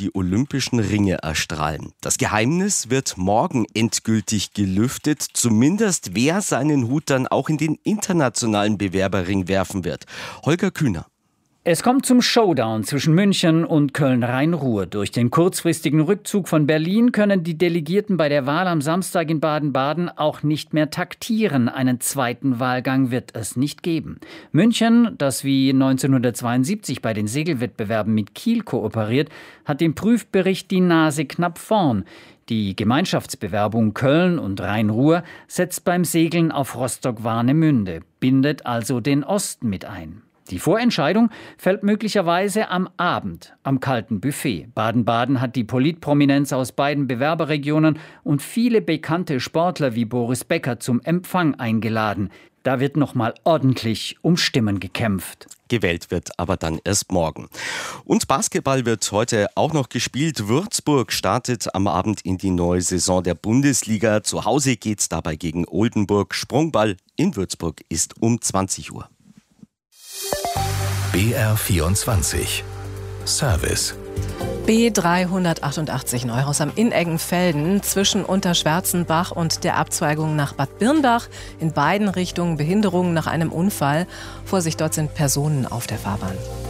die olympischen Ringe erstrahlen. Das Geheimnis wird morgen endgültig gelüftet, zumindest wer seinen Hut dann auch in den internationalen Bewerberring werfen wird. Holger Kühner. Es kommt zum Showdown zwischen München und Köln-Rhein-Ruhr. Durch den kurzfristigen Rückzug von Berlin können die Delegierten bei der Wahl am Samstag in Baden-Baden auch nicht mehr taktieren. Einen zweiten Wahlgang wird es nicht geben. München, das wie 1972 bei den Segelwettbewerben mit Kiel kooperiert, hat im Prüfbericht die Nase knapp vorn. Die Gemeinschaftsbewerbung Köln und Rhein-Ruhr setzt beim Segeln auf Rostock-Warnemünde, bindet also den Osten mit ein. Die Vorentscheidung fällt möglicherweise am Abend am kalten Buffet. Baden-Baden hat die Politprominenz aus beiden Bewerberregionen und viele bekannte Sportler wie Boris Becker zum Empfang eingeladen. Da wird noch mal ordentlich um Stimmen gekämpft. Gewählt wird aber dann erst morgen. Und Basketball wird heute auch noch gespielt. Würzburg startet am Abend in die neue Saison der Bundesliga. Zu Hause geht's dabei gegen Oldenburg. Sprungball in Würzburg ist um 20 Uhr. BR24 Service B388 Neuhaus am Inneggenfelden zwischen Unterschwärzenbach und der Abzweigung nach Bad Birnbach. In beiden Richtungen Behinderungen nach einem Unfall. Vorsicht, dort sind Personen auf der Fahrbahn.